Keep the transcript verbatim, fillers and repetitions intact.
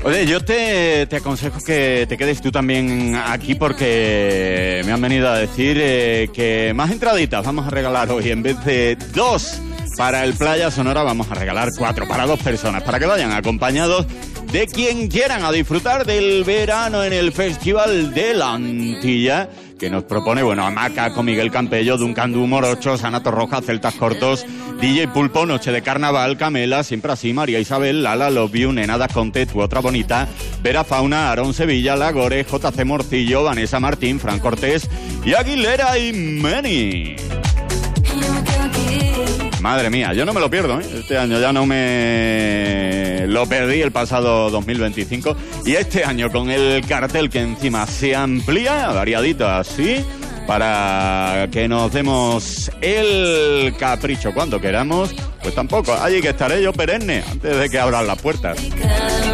Oye, yo te, te aconsejo que te quedes tú también aquí porque me han venido a decir eh, que más entraditas vamos a regalar hoy. En vez de dos para el Playa Sonora, vamos a regalar cuatro para dos personas, para que vayan acompañados de quien quieran a disfrutar del verano en el Festival de la Antilla, que nos propone, bueno, Hamaca con Miguel Campello, Duncan Du, Morocho, Sanato Roja, Celtas Cortos, D J Pulpo, Noche de Carnaval, Camela, Siempre Así, María Isabel, Lala, Love You, Nenadas Conte, Tu Otra Bonita, Vera Fauna, Aarón Sevilla, Lagore, J C Morcillo, Vanessa Martín, Fran Cortés y Aguilera y Meni. Madre mía, yo no me lo pierdo, ¿eh? Este año ya no me lo perdí el pasado dos mil veinticinco. Y este año con el cartel que encima se amplía, variadito así, para que nos demos el capricho cuando queramos, pues tampoco. Allí que estaré yo perenne antes de que abran las puertas.